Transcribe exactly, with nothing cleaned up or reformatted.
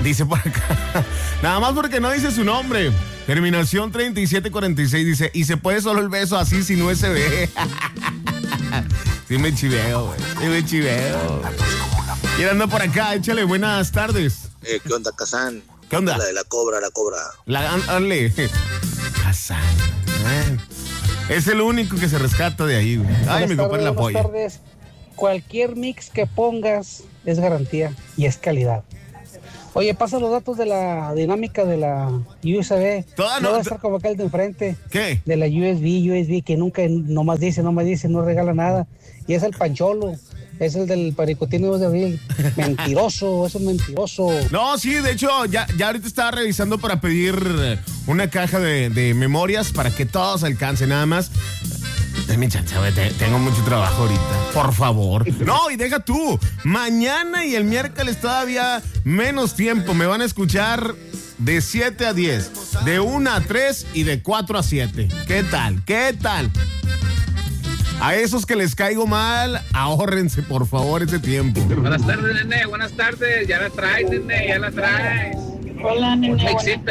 Dice por acá, nada más porque no dice su nombre. Terminación treinta y siete cuarenta y seis dice, y se puede solo el beso así sin U S B. Sí me chiveo, güey. Sí me chiveo. Y anda por acá, échale buenas tardes. Eh, ¿Qué onda, Kazán? ¿Qué onda? La de la cobra, la cobra. La, dale. Kazán. Es el único que se rescata de ahí, güey. Ay, mi compadre la polla. Buenas tardes. Cualquier mix que pongas es garantía y es calidad. Oye, pasa los datos de la dinámica de la U S B. Toda no no, va a estar como acá el de enfrente. ¿Qué? De la U S B, U S B, que nunca, nomás dice, nomás dice, no regala nada. Y es el Pancholo, es el del Paricutino de Abril. Mentiroso, es un mentiroso. No, sí, de hecho, ya, ya ahorita estaba revisando para pedir una caja de, de memorias para que todos alcancen, nada más. Dame chance, güey, te, tengo mucho trabajo ahorita, por favor. No, y deja tú, mañana y el miércoles todavía menos tiempo. Me van a escuchar de siete a diez, de una a tres y de cuatro a siete. ¿Qué tal? ¿Qué tal? A esos que les caigo mal, ahórrense, por favor, ese tiempo. Buenas tardes, nene, buenas tardes. Ya la traes, nene, ya la traes. Hola, nene. Mexita.